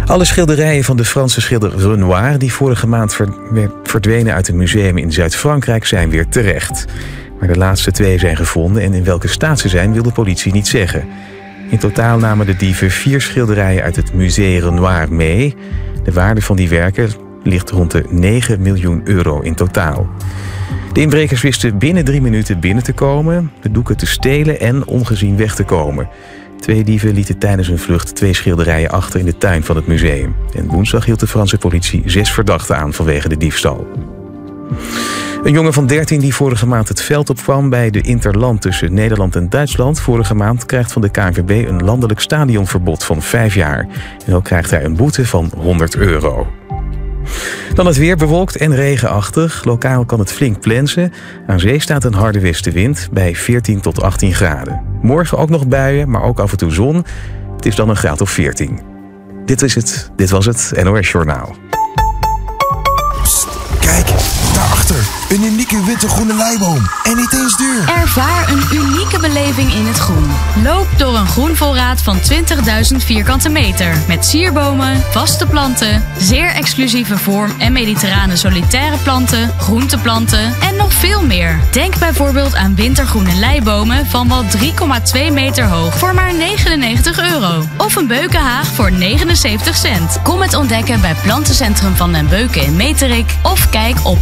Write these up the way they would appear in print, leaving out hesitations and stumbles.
Alle schilderijen van de Franse schilder Renoir, die vorige maand verdwenen uit een museum in Zuid-Frankrijk, zijn weer terecht. Maar de laatste 2 zijn gevonden en in welke staat ze zijn wil de politie niet zeggen. In totaal namen de dieven 4 schilderijen uit het Musée Renoir mee. De waarde van die werken ligt rond de 9 miljoen euro in totaal. De inbrekers wisten binnen 3 minuten binnen te komen, de doeken te stelen en ongezien weg te komen. 2 dieven lieten tijdens hun vlucht 2 schilderijen achter in de tuin van het museum. En woensdag hield de Franse politie 6 verdachten aan vanwege de diefstal. Een jongen van 13 die vorige maand het veld opkwam bij de interland tussen Nederland en Duitsland vorige maand krijgt van de KNVB een landelijk stadionverbod van 5 jaar. En ook krijgt hij een boete van 100 euro. Dan het weer, bewolkt en regenachtig. Lokaal kan het flink plensen. Aan zee staat een harde westenwind bij 14 tot 18 graden. Morgen ook nog buien, maar ook af en toe zon. Het is dan een graad of 14. Dit was het NOS Journaal. Psst, kijk, daarachter. Een unieke witte groene leiboom. En niet eens duur. Ervaar een unieke beleving in het groen. Loop door een groenvoorraad van 20.000 vierkante meter. Met sierbomen, vaste planten, zeer exclusieve vorm- en mediterrane solitaire planten, groenteplanten en nog veel meer. Denk bijvoorbeeld aan wintergroene leibomen van wel 3,2 meter hoog voor maar 99 euro. Of een beukenhaag voor 79 cent. Kom het ontdekken bij Plantencentrum Van den Beuken in Meterik of kijk op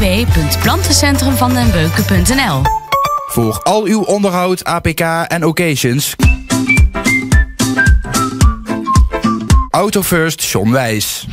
www.plantencentrumvandenbeuken.nl. Voor al uw onderhoud, APK en occasions. Auto First John Wijs.